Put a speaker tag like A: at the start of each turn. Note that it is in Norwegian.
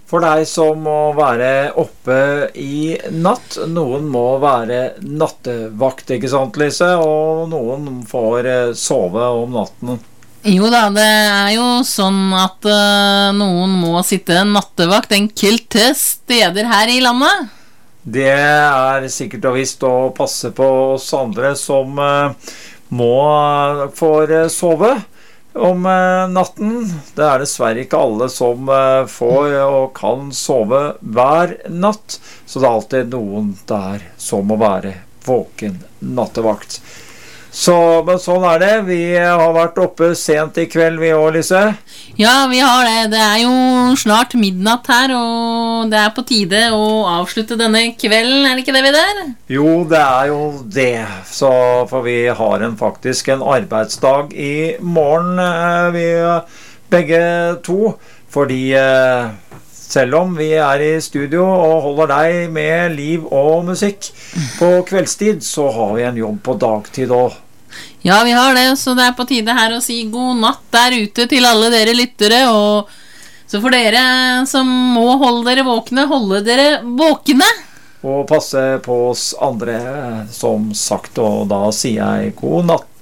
A: For deg som må være oppe i natt, noen må være nattevakt, ikke sant, Lise? Og noen får sove om natten.
B: Jo da, det jo sånn at noen må sitte nattevakt enkelte steder her i landet.
A: Det sikkert og visst å passe på oss andre som må får sove om natten. Det dessverre ikke alle som får og kan sove hver natt, så det alltid noen der som må være våken nattevakt. Men sånn det. Vi har vært oppe sent i kveld, vi også, Lise.
B: Ja, vi har det. Det jo snart midnatt her, og det på tide å avslutte denne kvelden, det ikke det, Vidar?
A: Jo, det jo det. For vi har faktisk en arbeidsdag i morgen, vi begge to. Fordi selv om vi i studio og holder deg med liv og musikk på kveldstid, så har vi en jobb på dagtid også.
B: Ja, vi har det, så det på tide her å si god natt der ute til alle dere lyttere, og så for dere som må holde dere våkne.
A: Og passe på oss andre, som sagt, og da sier jeg god natt.